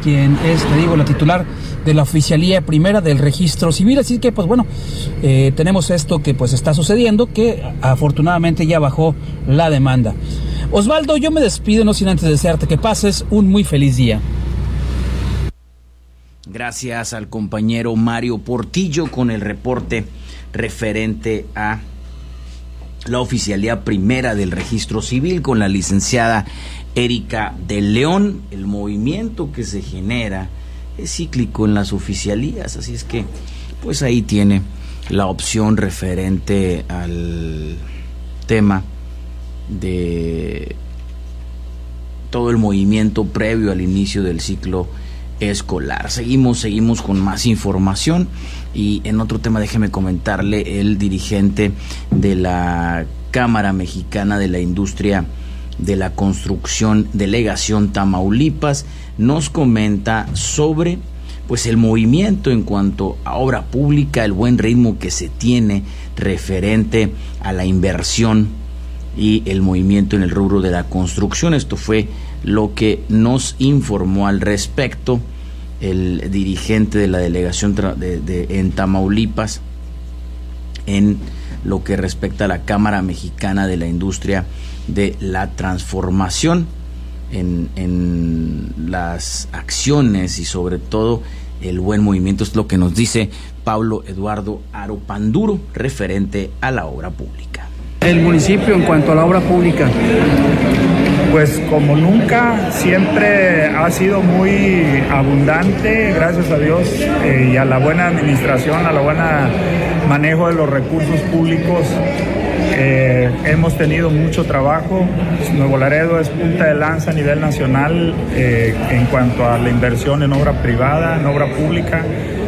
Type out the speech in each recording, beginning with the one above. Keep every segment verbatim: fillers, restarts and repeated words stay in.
quien es, te digo, la titular de la Oficialía Primera del Registro Civil. Así que, pues bueno, eh, tenemos esto que pues está sucediendo, que afortunadamente ya bajó la demanda. Osvaldo, yo me despido, no sin antes desearte que pases un muy feliz día. Gracias al compañero Mario Portillo con el reporte referente a la Oficialía Primera del Registro Civil con la licenciada Erika de León. El movimiento que se genera es cíclico en las oficialías, así es que pues ahí tiene la opción referente al tema de todo el movimiento previo al inicio del ciclo escolar. Seguimos, seguimos con más información y en otro tema déjeme comentarle, el dirigente de la Cámara Mexicana de la Industria de la Construcción, Delegación Tamaulipas, nos comenta sobre pues el movimiento en cuanto a obra pública, el buen ritmo que se tiene referente a la inversión y el movimiento en el rubro de la construcción. Esto fue lo que nos informó al respecto el dirigente de la delegación de, de, en Tamaulipas en lo que respecta a la Cámara Mexicana de la Industria de la Transformación, en, en las acciones y sobre todo el buen movimiento. Es lo que nos dice Pablo Eduardo Aro Panduro referente a la obra pública. El municipio en cuanto a la obra pública, pues como nunca, siempre ha sido muy abundante, gracias a Dios, eh, y a la buena administración, a la buena manejo de los recursos públicos. Eh, hemos tenido mucho trabajo. Nuevo Laredo es punta de lanza a nivel nacional eh, en cuanto a la inversión en obra privada, en obra pública,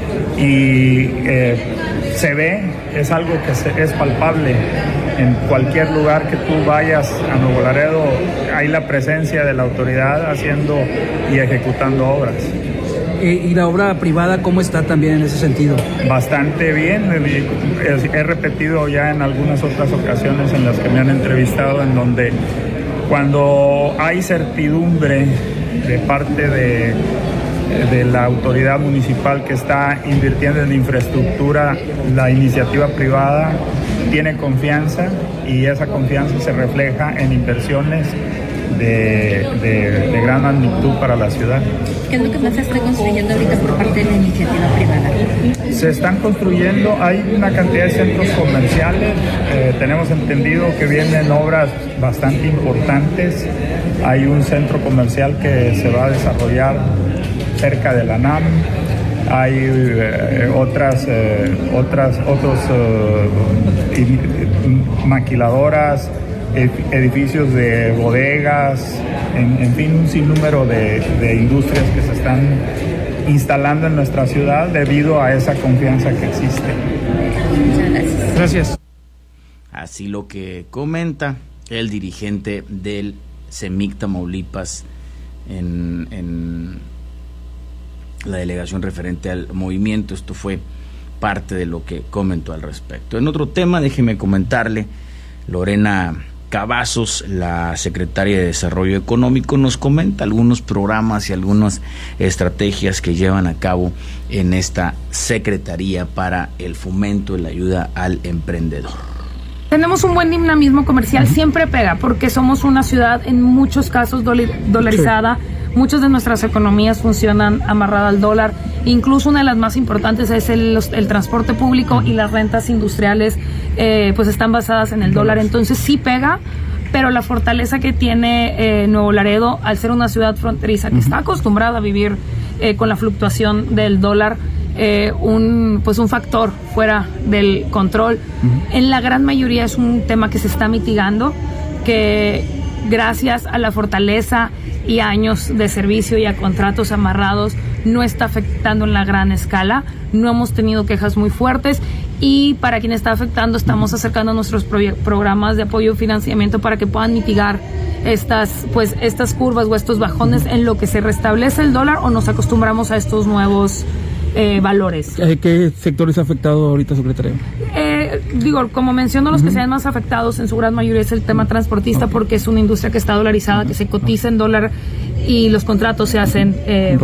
y eh, se ve, es algo que se, es palpable. En cualquier lugar que tú vayas a Nuevo Laredo hay la presencia de la autoridad haciendo y ejecutando obras. ¿Y la obra privada cómo está también en ese sentido? Bastante bien. He repetido ya en algunas otras ocasiones en las que me han entrevistado, en donde cuando hay certidumbre de parte de, de la autoridad municipal que está invirtiendo en infraestructura, la iniciativa privada tiene confianza y esa confianza se refleja en inversiones de, de, de gran magnitud para la ciudad. ¿Qué es lo que más se está construyendo ahorita por parte de la iniciativa privada? Se están construyendo, hay una cantidad de centros comerciales, eh, tenemos entendido que vienen obras bastante importantes. Hay un centro comercial que se va a desarrollar cerca de la NAM. Hay eh, otras, eh, otras, otros eh, maquiladoras, edificios de bodegas, en, en fin, un sinnúmero de, de industrias que se están instalando en nuestra ciudad debido a esa confianza que existe. Muchas gracias. Gracias. Así lo que comenta el dirigente del CEMIC Tamaulipas en, en la delegación referente al movimiento. Esto fue parte de lo que comentó al respecto. En otro tema, déjeme comentarle, Lorena Cavazos, la secretaria de Desarrollo Económico, nos comenta algunos programas y algunas estrategias que llevan a cabo en esta secretaría para el fomento y la ayuda al emprendedor. Tenemos un buen dinamismo comercial, siempre pega, porque somos una ciudad en muchos casos dolarizada. Sí. Muchas de nuestras economías funcionan amarrada al dólar. Incluso una de las más importantes es el, los, el transporte público y las rentas industriales, eh, pues están basadas en el dólar. Entonces sí pega, pero la fortaleza que tiene eh, Nuevo Laredo, al ser una ciudad fronteriza que está acostumbrada a vivir eh, con la fluctuación del dólar, eh, un pues un factor fuera del control. Uh-huh. En la gran mayoría es un tema que se está mitigando, que gracias a la fortaleza y años de servicio y a contratos amarrados no está afectando en la gran escala. No hemos tenido quejas muy fuertes, y para quien está afectando estamos acercando nuestros pro- programas de apoyo y financiamiento para que puedan mitigar estas pues estas curvas o estos bajones en lo que se restablece el dólar o nos acostumbramos a estos nuevos eh, valores. ¿Qué sectores ha afectado ahorita, secretario? Eh, digo, como menciono, los uh-huh. que se ven más afectados en su gran mayoría es el tema transportista, okay. porque es una industria que está dolarizada, uh-huh. que se cotiza en dólar y los contratos se hacen eh,